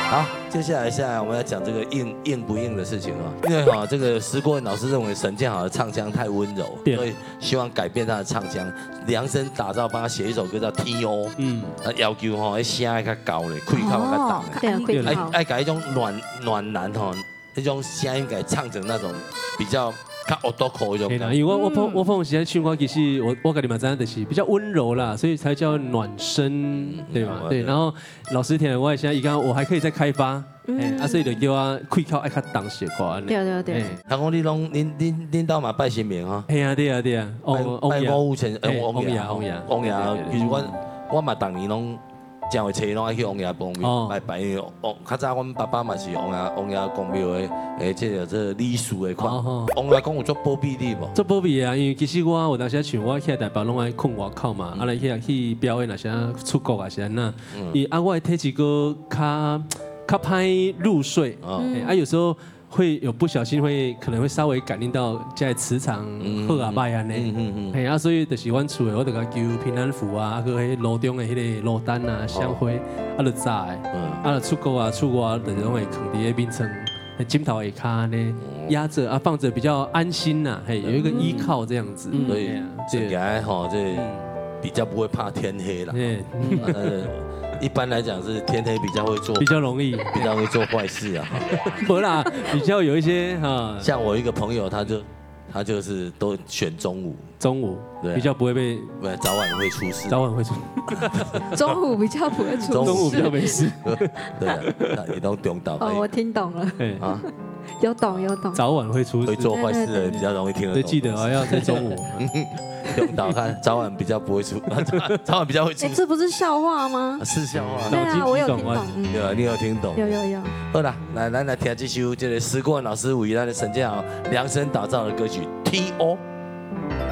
好，接下来我们要讲这个硬不硬的事情啊。因为这个施国文老师认为沈建豪的唱腔太温柔，所以希望改变他的唱腔，量身打造，帮他写一首歌叫《T.O.》。要求那声要较高咧，开口较重对，开口。 爱改一种暖男那种声音给唱成那种比较较恶毒口那种。 因为我碰时在唱歌，其实我跟你们讲的是比较温柔啦，所以才叫暖声，对吗？对。然后老师听我现在刚我还可以再开发，所以就叫我开口爱较重些歌。 对。 他讲恁兜嘛拜神明啊？ 对啊。 拜五五前王爷， 其实我嘛当年拢。正会车拢爱去王爷公庙拜拜，较早阮爸爸嘛是王爷公庙的，即个礼数的款。王爷公有做保庇你无？ 做保庇啊，因为其实我有当时唱，我去台北拢爱困外口嘛，来去表演那些出国啊是安那。我的体质个较歹入睡，有时候。会有不小心可能会稍微感应到在磁场好啊歹安尼，所以就是阮厝的我就甲求平安符啊，佮迄路中的迄个路单啊、香灰，就炸的，出国啊、出国啊，就是拢会放伫个面床、枕头下骹呢，压着放着比较安心呐，有一个依靠这样子。 所以这个这比较不会怕天黑啦。一般来讲是天黑比较会做， 比较容易， 比较会做坏事啊。 不啦，比较有一些像我一个朋友，他就是都选中午， 比较不会被， 早晚会出事， 中午比较不会出事， 中午比较没事。 对啊，你都懂到。 哦，我听懂了。有懂。 早晚会出事， 会做坏事的人比较容易听得懂。 记得要在中午。 用到看，早晚比较不会出，早晚比较会出。 这不是笑话吗？ 是笑话。 对啊，我有听懂。 对啊，你有听懂？ 有。 好啦，咱来听这首这个施国文老师为咱的沈建豪量身打造的歌曲《T.O.》。